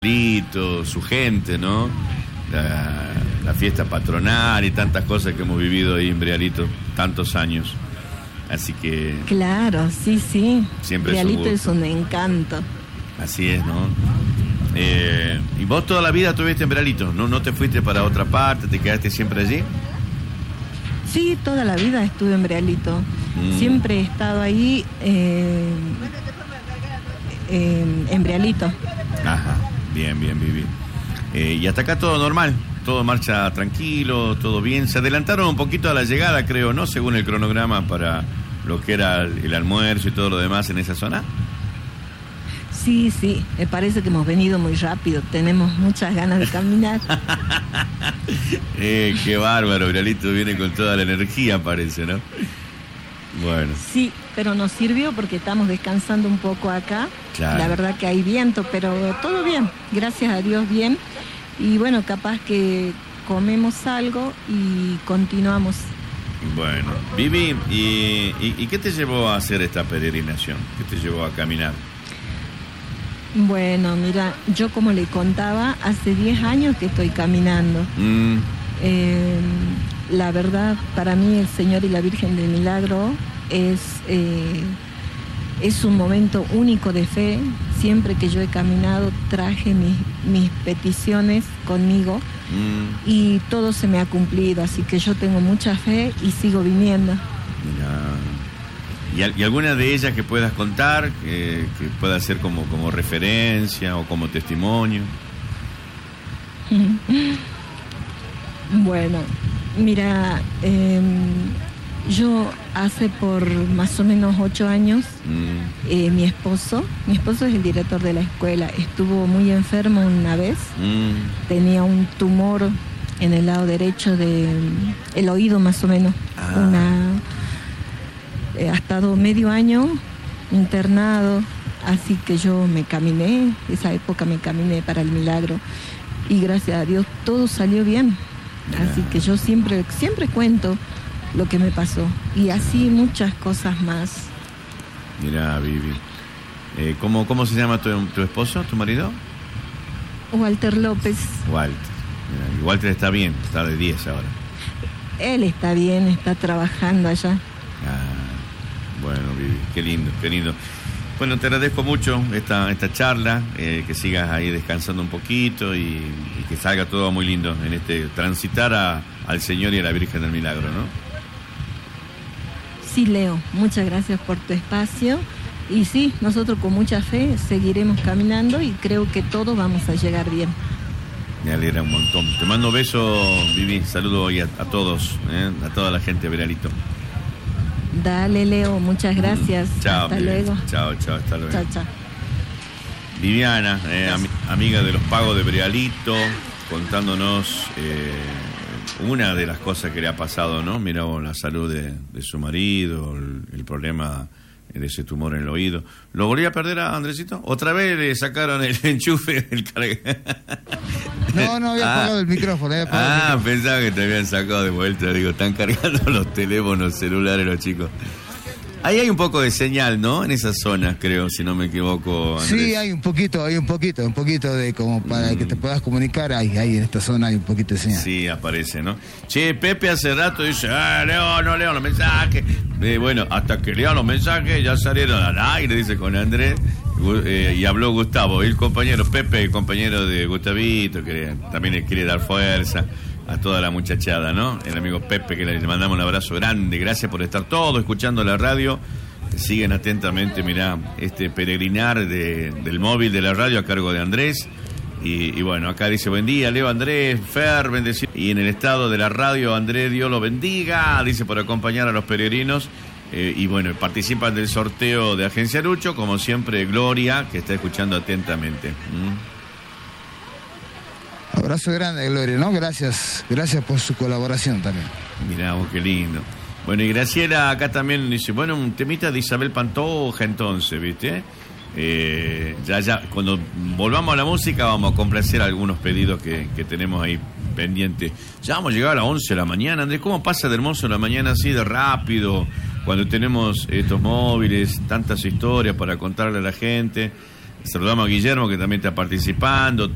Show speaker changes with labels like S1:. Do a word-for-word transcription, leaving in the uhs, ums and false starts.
S1: su gente, ¿no? La, la fiesta patronal y tantas cosas que hemos vivido ahí en Brealito tantos años. Así que...
S2: Claro, sí, sí.
S1: Siempre
S2: Brealito
S1: es un
S2: es un encanto.
S1: Así es, ¿no? Eh, ¿Y vos toda la vida estuviste en Brealito? ¿No, ¿No te fuiste para otra parte? ¿Te quedaste siempre allí?
S2: Sí, toda la vida estuve en Brealito. Mm. Siempre he estado ahí eh, eh, en Brealito.
S1: Ajá, bien, bien, Vivi. Eh, y hasta acá todo normal, todo marcha tranquilo, todo bien. Se adelantaron un poquito a la llegada, creo, ¿no? Según el cronograma para lo que era el, el almuerzo y todo lo demás en esa zona.
S2: Sí, sí, me parece que hemos venido muy rápido, tenemos muchas ganas de caminar.
S1: eh, qué bárbaro, Brealito viene con toda la energía, parece, ¿no? Bueno.
S2: Sí, pero nos sirvió porque estamos descansando un poco acá.
S1: Claro.
S2: La verdad que hay viento, pero todo bien, gracias a Dios bien. Y bueno, capaz que comemos algo y continuamos.
S1: Bueno, Vivi, ¿y, y, y qué te llevó a hacer esta peregrinación? ¿Qué te llevó a caminar?
S2: Bueno, mira, yo como le contaba, hace diez años que estoy caminando.
S1: Mm.
S2: Eh, la verdad, para mí el Señor y la Virgen del Milagro es, eh, es un momento único de fe. Siempre que yo he caminado traje mis, mis peticiones conmigo mm. y todo se me ha cumplido, así que yo tengo mucha fe y sigo viniendo.
S1: Mira. ¿Y, ¿Y alguna de ellas que puedas contar, que, que pueda ser como, como referencia o como testimonio?
S2: Bueno, mira, eh, yo hace por más o menos ocho años, mm. eh, mi esposo, mi esposo es el director de la escuela, estuvo muy enfermo una vez, mm. tenía un tumor en el lado derecho del oído más o menos, ah. una... Eh, ha estado medio año internado, así que yo me caminé, esa época me caminé para el milagro y gracias a Dios todo salió bien. Yeah. Así que yo siempre, siempre cuento lo que me pasó y así muchas cosas más.
S1: Mira, Vivi, eh, ¿cómo, ¿cómo se llama tu, tu esposo, tu marido?
S2: Walter López.
S1: Walter, mira, y Walter está bien, está de diez ahora.
S2: Él está bien, está trabajando allá.
S1: Ah. Bueno, Vivi, qué lindo, qué lindo. Bueno, te agradezco mucho esta esta charla, eh, que sigas ahí descansando un poquito y, y que salga todo muy lindo en este transitar a, al Señor y a la Virgen del Milagro, ¿no?
S2: Sí, Leo, muchas gracias por tu espacio. Y sí, nosotros con mucha fe seguiremos caminando y creo que todos vamos a llegar bien.
S1: Me alegra un montón. Te mando besos, Vivi, saludo hoy a, a todos, ¿eh? A toda la gente de Brealito.
S2: Dale, Leo, muchas gracias.
S1: Mm, chao,
S2: hasta
S1: Vivi.
S2: luego.
S1: Chao, chao, hasta luego.
S2: Chao, chao.
S1: Viviana, eh, am- amiga de los pagos de Brealito, contándonos eh, una de las cosas que le ha pasado, ¿no? Mirá vos, la salud de, de su marido, el, el problema de ese tumor en el oído. ¿Lo volví a perder a Andresito? ¿Otra vez le sacaron el enchufe? El carga...
S3: No, no, había apagado ah, el micrófono. Había apagado
S1: ah,
S3: el micrófono.
S1: Pensaba que te habían sacado de vuelta. Digo, están cargando los teléfonos celulares los chicos. Ahí hay un poco de señal, ¿no? En esas zonas, creo, si no me equivoco, Andrés.
S3: Sí, hay un poquito, hay un poquito, un poquito de como para mm. que te puedas comunicar. Ahí, ahí en esta zona hay un poquito de señal.
S1: Sí, aparece, ¿no? Che, Pepe hace rato dice, ah, leo, no leo los mensajes. Eh, bueno, hasta que leo los mensajes ya salieron al aire, dice con Andrés. Eh, y habló Gustavo, el compañero Pepe, el compañero de Gustavito, que también le quiere dar fuerza a toda la muchachada, ¿no? El amigo Pepe, que le mandamos un abrazo grande, gracias por estar todos escuchando la radio. Siguen atentamente, mirá, este peregrinar de, del móvil de la radio a cargo de Andrés. Y, y bueno, acá dice, buen día, Leo, Andrés, Fer, bendecido. Y en el estado de la radio, Andrés, Dios lo bendiga, dice, por acompañar a los peregrinos. Eh, y bueno, participan del sorteo de Agencia Lucho, como siempre, Gloria, que está escuchando atentamente. ¿Mm?
S3: Abrazo grande, Gloria, ¿no? Gracias, gracias por su colaboración también.
S1: Mirá vos, qué lindo. Bueno, y Graciela acá también dice, bueno, un temita de Isabel Pantoja entonces, ¿viste? Eh, ya, ya, cuando volvamos a la música vamos a complacer algunos pedidos que, que tenemos ahí pendientes. Ya vamos a llegar a las once de la mañana, Andrés, ¿cómo pasa de hermoso la mañana así de rápido? Cuando tenemos estos móviles, tantas historias para contarle a la gente. Saludamos a Guillermo, que también está participando.